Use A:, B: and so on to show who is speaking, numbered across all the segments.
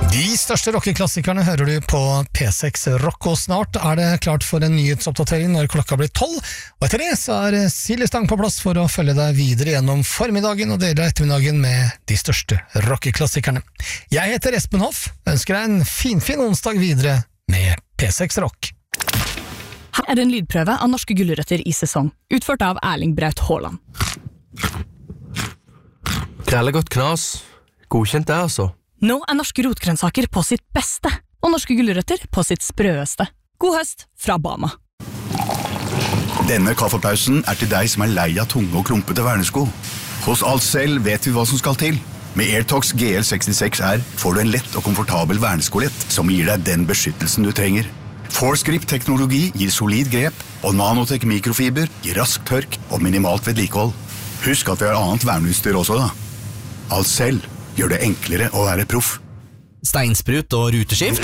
A: De største rockeklassikerne hører du på P6 Rock, og snart det klart for en nyhetsoppdatering når klokka blir 12, og etter det så Silje Stang på plass for å følge deg videre gjennom formiddagen og deler av ettermiddagen med de største rockeklassikerne. Jeg heter Espen Hoff, ønsker deg en fin onsdag videre med P6 Rock.
B: Her en lydprøve av norske gulrøtter i sesong, utført av Erling Braut Haaland.
C: Krellegodt knas, godkjent det altså.
B: Nå norske rotgrønnsaker på sitt beste, og norske gulrøtter på sitt sprøeste. God høst fra Bama.
D: Denne kaffepausen til deg som lei av tunge og klumpete vernesko. Hos Alcell vet vi hva som skal til. Med Airtox GL66R får du en lett og komfortabel verneskolett som gir deg den beskyttelsen du trenger. Forsgrip-teknologi gir solid grep, og Nanotech mikrofiber gir rask tørk og minimalt vedlikehold. Husk at vi har annet verneutstyr også da. Alcell gjør det enklere å være proff.
E: Steinsprut og ruteskift.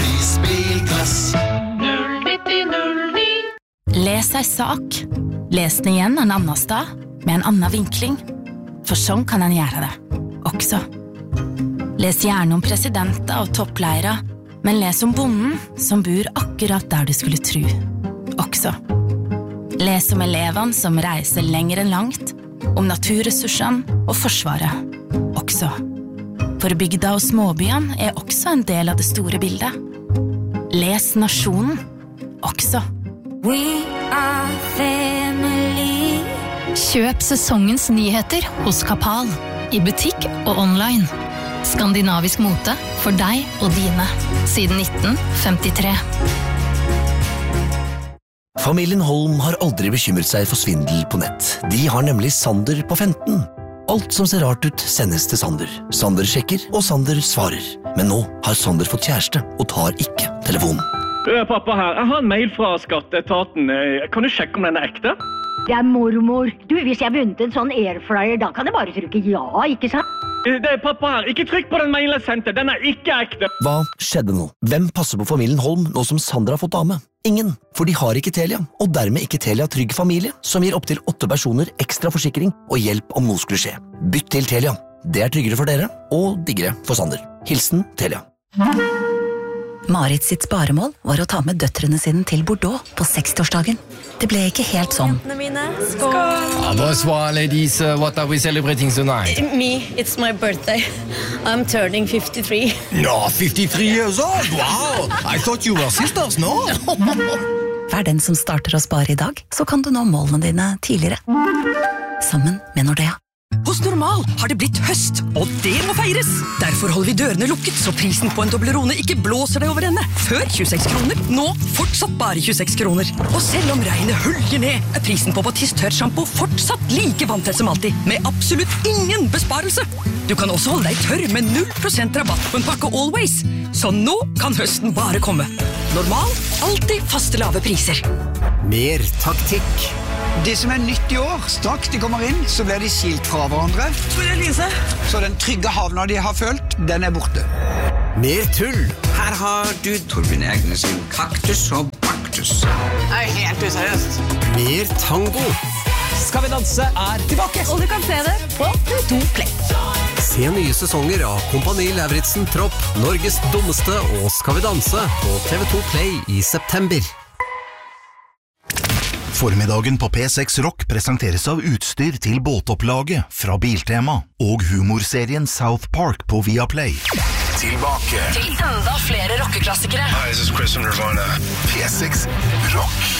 F: Les ei sak. Les den igjen en annen sted, med en annen vinkling. For sånn kan en gjøre det, også. Les gjerne om presidenter og toppleiere, men les om bonden som bor akkurat der du skulle tro, også. Les om elevene som reiser lenger enn langt, om naturressursene og forsvaret, også. For bygda og småbyene også en del av det store bildet. Les nasjonen, også.
G: We are family.
H: Kjøp sesongens nyheter hos Kapal, i butikk og online. Skandinavisk mote for deg og dine, siden 1953.
E: Familien Holm har aldri bekymret seg for svindel på nett. De har nemlig Sander på 15. Alt som ser rart ut sendes til Sander. Sander sjekker, og Sander svarer. Men nå har Sander fått kjæreste, og tar ikke telefonen.
I: Pappa her, jeg har en mail fra skatteetaten. Kan du sjekke om den ekte?
J: Det mormor. Du, hvis jeg vunnet en sånn airfryer, da kan jeg bare trykke ja, ikke sant?
I: Det pappa her, ikke trykk på den mailen jeg sendte, den ikke ekte.
E: Hva skjedde nå? Hvem passer på familien Holm nå som Sander har fått dame? Ingen, for de har ikke Telia, og dermed ikke Telia Trygg Familie, som gir opp til 8 personer ekstra forsikring og hjelp om noe skulle skje. Bytt til Telia. Det tryggere for dere, og diggere for Sander. Hilsen Telia.
K: Marit sitt sparemål var å ta med døtrene sine til Bordeaux på 60-årsdagen. Det ble ikke helt sånn.
L: Bonsoir, ladies. What are we celebrating tonight?
M: Me, it's my birthday. I'm turning 53.
L: No, 53 years old? Wow! I thought you were sisters, no?
K: Vær den som starter å spare i dag, så kan du nå målene dine tidligere. Sammen med Nordea.
N: Hos Normal har det blitt høst, og det må feires! Derfor holder vi dørene lukket, så prisen på en Toblerone ikke blåser deg over ende. Før 26 kroner, nå fortsatt bare 26 kroner. Og selv om regnet hølger ned, prisen på Batiste tørrshampoo fortsatt like vanntett som alltid, med absolutt ingen besparelse. Du kan også holde deg tørr med 0% rabatt på en pakke Always. Så nå kan høsten bare komme. Normal, alltid faste lave priser.
O: Mer taktikk. Det som nytt i år, straks de kommer inn, så blir de skilt fra hverandre. Så den trygge havna de har følt, den borte.
E: Mer tull.
O: Her har du Torbjørn Egnes sin kaktus og baktus.
N: Helt useriøst.
E: Mer tango.
N: Skal vi danse tilbake. Og du kan se det på TV2 Play.
E: Se nye sesonger av Kompani Lauritzen Tropp, Norges dummeste og Skal vi danse på TV2 Play i september.
D: Formiddagen på P6 Rock presenteres av utstyr til båtopplaget fra Biltema og humorserien South Park på Viaplay. Tilbake
F: Til enda flere rockeklassikere.
D: Hi, this is Chris from Nirvana. P6 Rock.